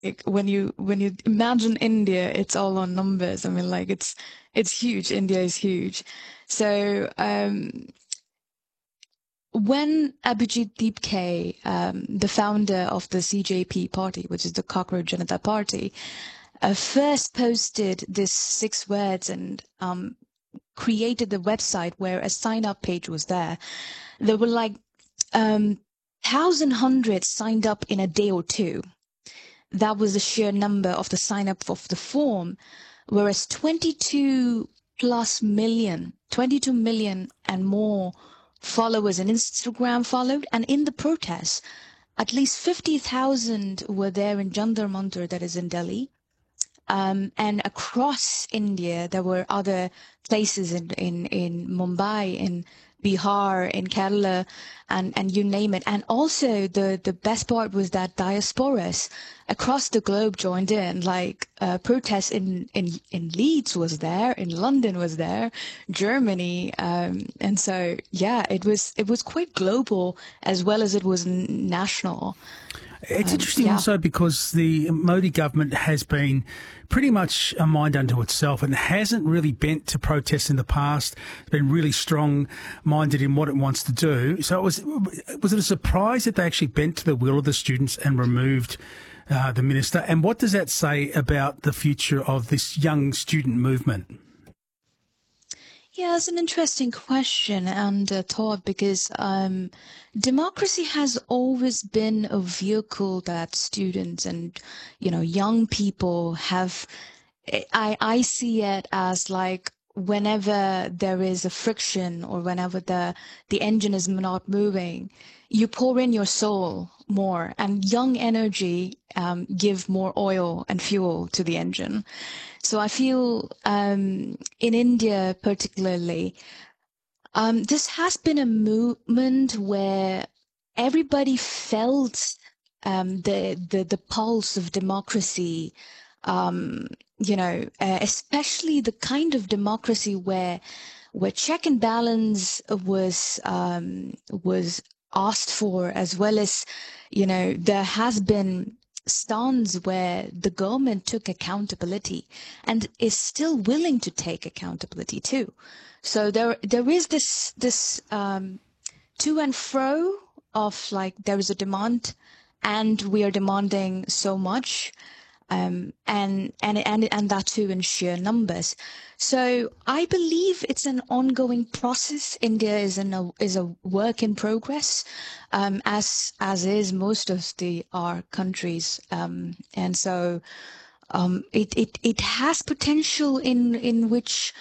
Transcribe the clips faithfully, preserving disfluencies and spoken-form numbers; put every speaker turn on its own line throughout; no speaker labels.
like when you when you imagine India, it's all on numbers. I mean, like it's it's huge. India is huge. So um, when Abhijit Deepke, um, the founder of the C J P party, which is the Cockroach Janata Party, uh, first posted this six words and um, created the website where a sign up page was there. There were like um, thousand hundred signed up in a day or two. That was the sheer number of the sign up of the form, whereas twenty-two plus million, twenty-two million and more followers on Instagram followed. And in the protests, at least fifty thousand were there in Jantar Mantar, that is in Delhi. Um, and across India, there were other places in, in, in Mumbai, in Bihar, in Kerala, and, and you name it. And also the, the best part was that diasporas across the globe joined in, like uh, protests in, in, in Leeds was there, in London was there, Germany. Um, and so, yeah, it was, it was quite global as well as it was n- national.
It's
Um,
interesting
yeah.
also because the Modi government has been pretty much a mind unto itself and hasn't really bent to protest in the past. It's been really strong-minded in what it wants to do. So it was was it a surprise that they actually bent to the will of the students and removed uh, the minister? And what does that say about the future of this young student movement?
Yeah, it's an interesting question and uh, thought because um, democracy has always been a vehicle that students and, you know, young people have. I, I see it as like whenever there is a friction or whenever the, the engine is not moving, you pour in your soul more and young energy um, give more oil and fuel to the engine. So I feel um, in India particularly, um, this has been a movement where everybody felt um, the, the the pulse of democracy. Um, you know, uh, especially the kind of democracy where where check and balance was um, was asked for, as well as, you know, there has been stance where the government took accountability and is still willing to take accountability too. So there there is this this um, to and fro of like there is a demand and we are demanding so much, um, and and and and that too in sheer numbers. So I believe it's an ongoing process. India is in a is a work in progress, um, as as is most of the our countries, um, and so um, it it it has potential in in which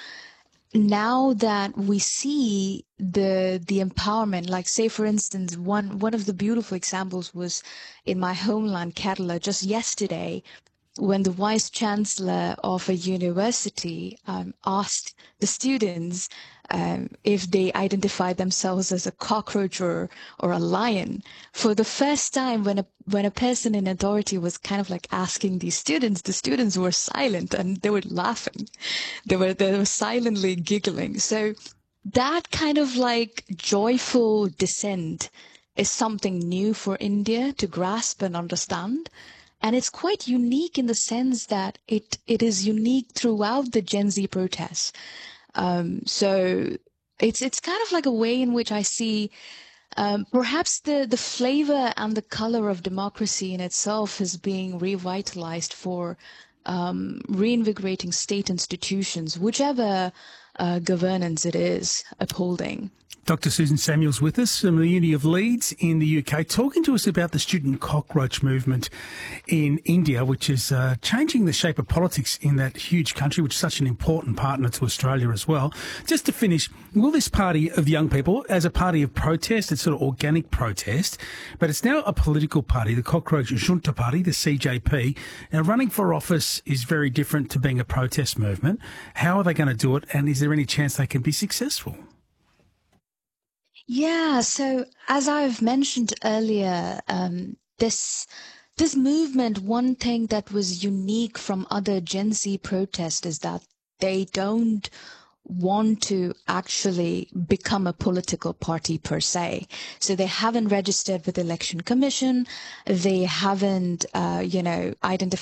now that we see the the empowerment, like say for instance, one one of the beautiful examples was in my homeland Kerala just yesterday when the vice chancellor of a university um, asked the students um, if they identify themselves as a cockroach or, or a lion. For the first time, when a when a person in authority was kind of like asking these students, the students were silent and they were laughing. They were they were silently giggling. So that kind of like joyful dissent is something new for India to grasp and understand. And it's quite unique in the sense that it, it is unique throughout the Gen Z protests. Um, so it's it's kind of like a way in which I see um, perhaps the, the flavor and the color of democracy in itself is being revitalized for um, reinvigorating state institutions, whichever uh, governance it is upholding.
Doctor Susan Samuels with us from the Uni of Leeds in the U K, talking to us about the student cockroach movement in India, which is uh, changing the shape of politics in that huge country, which is such an important partner to Australia as well. Just to finish, will this party of young people, as a party of protest, it's sort of organic protest, but it's now a political party, the Cockroach Junta Party, the C J P. Now, running for office is very different to being a protest movement. How are they going to do it, and is there any chance they can be successful?
Yeah, so as I've mentioned earlier, um, this this movement, one thing that was unique from other Gen Z protests is that they don't want to actually become a political party per se. So they haven't registered with the Election Commission. They haven't, uh, you know, identified